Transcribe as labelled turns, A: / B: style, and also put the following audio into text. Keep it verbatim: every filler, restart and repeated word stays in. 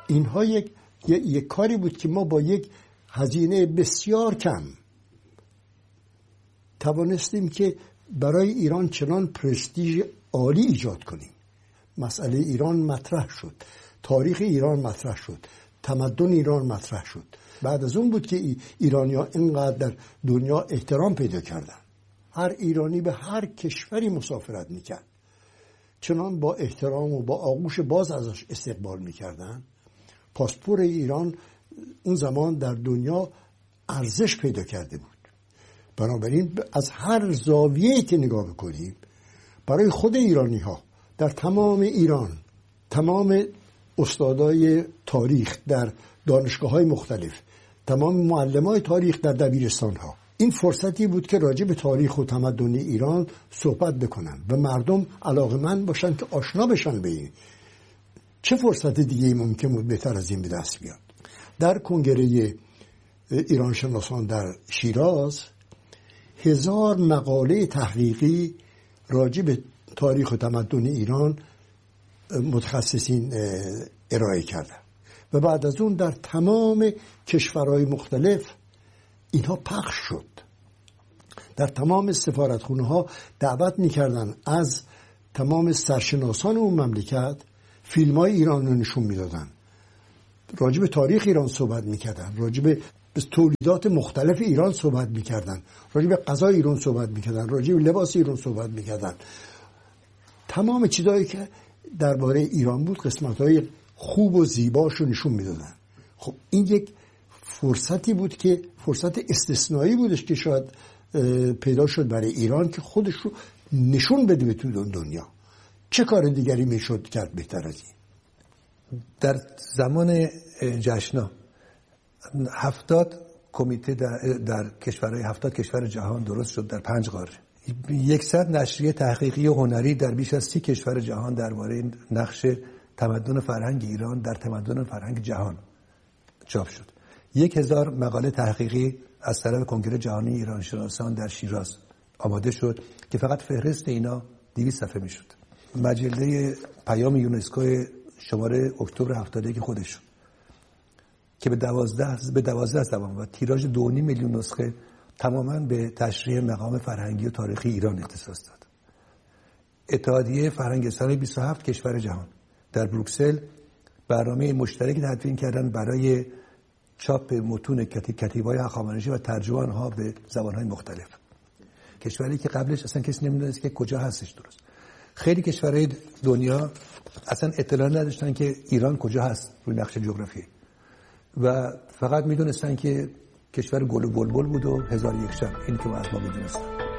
A: اینها یک یک کاری بود که ما با یک هزینه بسیار کم توانستیم که برای ایران چنان پرستیژ عالی ایجاد کنیم. مسئله ایران مطرح شد، تاریخ ایران مطرح شد، تمدن ایران مطرح شد. بعد از اون بود که ایرانی‌ها اینقدر در دنیا احترام پیدا کردن. هر ایرانی به هر کشوری مسافرت میکرد، چنان با احترام و با آغوش باز ازش استقبال میکردن. پاسپور ایران اون زمان در دنیا ارزش پیدا کرده بود. بنابراین از هر زاویه‌ای که نگاه بکنیم، برای خود ایرانی ها در تمام ایران، تمام استادای تاریخ در دانشگاه های مختلف، تمام معلمای تاریخ در دبیرستان ها، این فرصتی بود که راجع به تاریخ و تمدن ایران صحبت بکنن و مردم علاقه‌مند باشن که آشنا بشن به این. چه فرصت دیگه ممکن بود بهتر از این به دست بیاد؟ در کنگره ایران شناسان در شیراز هزار مقاله تحقیقی راجع به تاریخ و تمدن ایران متخصصین ارائه کردن و بعد از اون در تمام کشورهای مختلف اینها پخش شد. در تمام سفارتخونه ها دعوت میکردن از تمام سرشناسان اون مملکت فیلم های ایران رو نشون میدادن، راجع به تاریخ ایران صحبت میکردن، راجع به تولیدات مختلف ایران صحبت میکردن، راجع به غذای ایران صحبت میکردن، راجع به لباس ایران صحبت میکردن. تمام چیزایی که درباره ایران بود قسمت‌های خوب و زیباش رو نشون میدادن. خب این یک فرصتی بود که فرصت استثنایی بودش که شاید پیدا شد برای ایران که خودش رو نشون بده به تو دنیا. چه کار دیگری میشد کرد بهتر از این؟
B: در زمان جشن‌ها هفتاد کمیته در, در کشورهای هفتاد کشور جهان درست شد در پنج قاره. یکصد نشریه تحقیقی و هنری در بیش از سی کشور جهان درباره نقش تمدن فرهنگ ایران در تمدن فرهنگ جهان چاپ شد. یک هزار مقاله تحقیقی از طرف کنگره جهانی ایران شناسان در شیراز آماده شد که فقط فهرست اینا دویست صفحه میشد. مجله پیام یونسکو شماره اکتبر هفتاد و یک خودشون که به دوازده به دوازده زبان و تیراژ دو و نیم میلیون نسخه تماما به تشریح مقام فرهنگی و تاریخی ایران اختصاص داد. اتحادیه فرهنگستان بیست و هفت کشور جهان در بروکسل برنامه مشترکی تدوین کردن برای چاپ متون کتیبه‌های هخامنشی و ترجمه آنها به زبان‌های مختلف. کشوری که قبلش اصلا کسی نمی‌دونست که کجا هستش درست. خیلی کشورهای دنیا اصلا اطلاع نداشتن که ایران کجا هست روی نقشه جغرافیایی و فقط می‌دونستن که کشور گل و بلبل بود و هزار یک شب. این که ما از ما می‌دونستن.